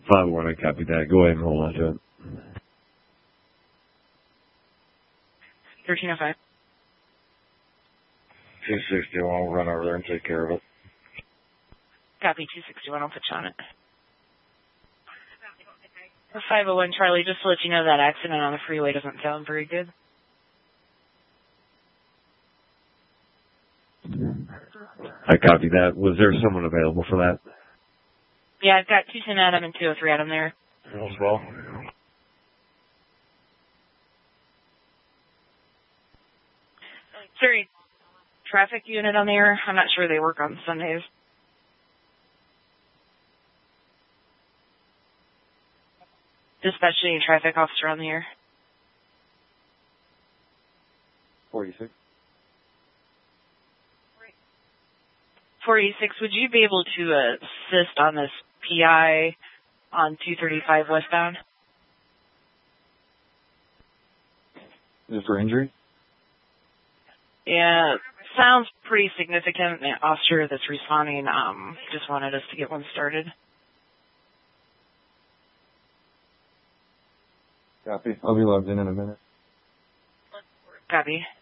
5-1, I copy that. Go ahead and hold on to it. 1305. 261, we'll run over there and take care of it. Copy 261, I'll put you on it. 501 Charlie, just to let you know that accident on the freeway doesn't sound very good. I copy that. Was there someone available for that? Yeah, I've got 210 Adam and 203 Adam there. As well. Sorry, traffic unit on the air. I'm not sure they work on Sundays. Dispatching traffic officer on the air. 46. 486, would you be able to assist on this PI on 235 westbound? Is this for injury? Yeah, sounds pretty significant. The officer that's responding just wanted us to get one started. Copy. I'll be logged in a minute. Copy.